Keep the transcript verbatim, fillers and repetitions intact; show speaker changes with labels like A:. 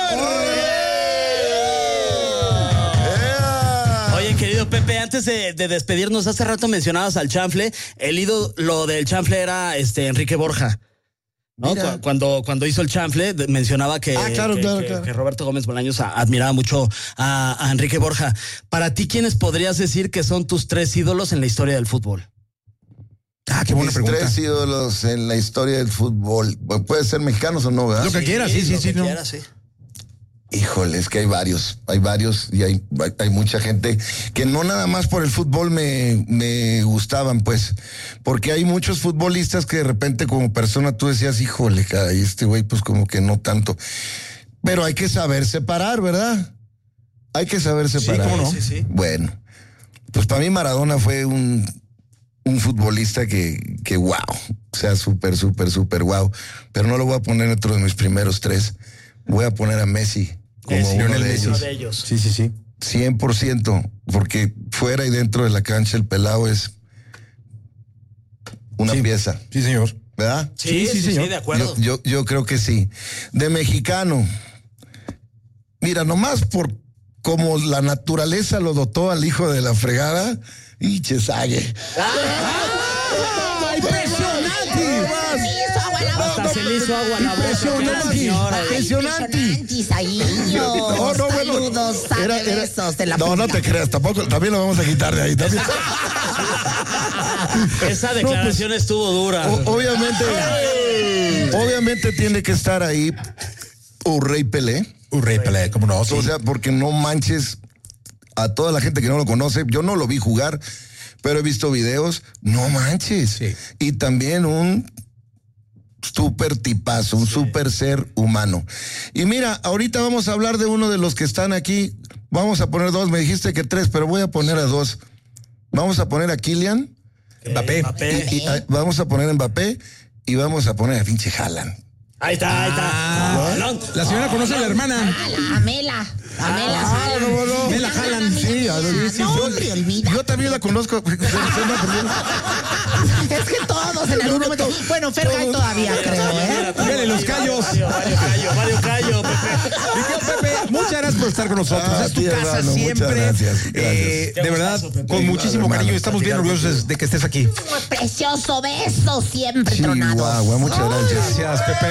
A: Oye, querido Pepe, antes de, de despedirnos, hace rato mencionabas al chanfle. El ídolo del chanfle era este Enrique Borja, ¿no? Cu- Cuando, cuando hizo el chanfle, de- mencionaba que,
B: Ah, claro,
A: que,
B: claro,
A: que-
B: claro.
A: que Roberto Gómez Bolaños a- admiraba mucho a, a Enrique Borja. Para ti, ¿quiénes podrías decir que son tus tres ídolos en la historia del fútbol?
C: Ah, qué buena
B: Mis
C: pregunta.
B: tres ídolos en la historia del fútbol. Puede ser mexicanos o no, ¿verdad?
C: Lo que quieras, sí, sí,
A: lo
C: sí.
A: que
C: No.
A: quieras, sí.
B: Híjole, es que hay varios, hay varios y hay, hay mucha gente que no nada más por el fútbol me, me gustaban, pues, porque hay muchos futbolistas que de repente como persona tú decías, híjole, caray, este güey pues como que no tanto. Pero hay que saber separar, ¿verdad? Hay que saber separar.
C: ¿cómo no?
A: Sí, sí.
B: Bueno, pues para mí Maradona fue un, un futbolista que, que wow, o sea, súper, súper, súper wow. Pero no lo voy a poner dentro de mis primeros tres. Voy a poner a Messi como
A: Messi,
B: uno
C: Lionel
B: de
C: Messi.
B: ellos.
A: Uno de ellos.
C: Sí, sí, sí.
B: cien por ciento, porque fuera y dentro de la cancha el pelado es una
C: Sí.
B: pieza,
C: Sí, señor.
B: ¿verdad?
A: Sí,
C: Sí,
A: sí,
C: sí,
A: sí,
C: señor.
A: de acuerdo.
B: Yo, yo, yo creo que sí. De mexicano, mira, nomás por como la naturaleza lo dotó al hijo de la fregada, y Chesague.
C: ¡Impresionante!
A: Hasta se le hizo agua a la boca.
C: Impresionante.
A: Señora.
B: Impresionante.
D: No,
B: No, no, bueno.
D: Saludos,
B: Era- era-
D: besos de la
B: No, no
D: punta.
B: te creas, tampoco, también lo vamos a quitar de ahí. También.
A: Esa declaración estuvo dura.
B: O- obviamente, obviamente tiene que estar ahí un Rey Pelé.
C: Un rey Pelé, ¿cómo no? Sí.
B: O sea, porque no manches a toda la gente que no lo conoce. Yo no lo vi jugar, pero he visto videos. No manches.
C: Sí.
B: Y también un súper tipazo, un súper ser humano. Y mira, ahorita vamos a hablar de uno de los que están aquí. Vamos a poner dos. Me dijiste que tres, pero voy a poner a dos. Vamos a poner a Kylian.
C: Mbappé.
A: Mbappé.
B: Y, y, ah, vamos a poner a Mbappé y vamos a poner a pinche Haaland.
A: Ahí está, ahí está.
C: Ah,
A: Balón.
C: la señora conoce a la hermana.
D: Amela, Amela,
B: Ah,
D: Amela.
B: no, no.
C: Me la jalan.
B: Sí, a ver, sí,
D: No,
B: yo-
D: hombre, olvida.
B: Yo también la conozco.
D: Es que todos en algún momento. Bueno, Fergay todavía creo, ¿eh?
C: Mire, los callos.
A: Mario, Mario Callo, Mario Callo, Pepe.
C: Mi querido Pepe, muchas gracias por estar con nosotros.
B: Ah,
C: es tu
B: sí,
C: casa
B: hermano, muchas
C: siempre.
B: gracias, gracias.
C: Eh,
A: Qué
C: de verdad,
A: gustazo, Pepe.
C: con muchísimo
B: Hermano,
C: cariño. Estamos bien
B: platicar
C: orgullosos de que estés aquí.
D: Precioso beso siempre tronado.
B: Chihuahua, muchas gracias.
C: Gracias, Pepe.